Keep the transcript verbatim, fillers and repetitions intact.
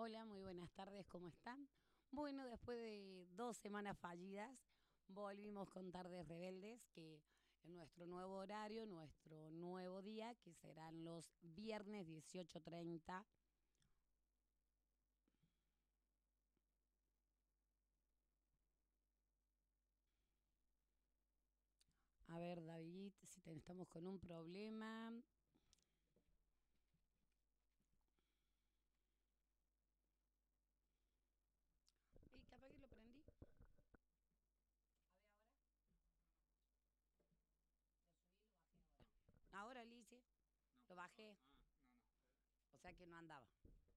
Hola, muy buenas tardes, ¿cómo están? Bueno, después de dos semanas fallidas, volvimos con Tardes Rebeldes, que en nuestro nuevo horario, nuestro nuevo día, que serán los viernes dieciocho treinta. A ver, David, si te- estamos con un problema. Y capaz que lo prendí. A ver ahora. Lo subí y lo bajé ahora. Ahora, Alicia, lo bajé. O sea que no andaba.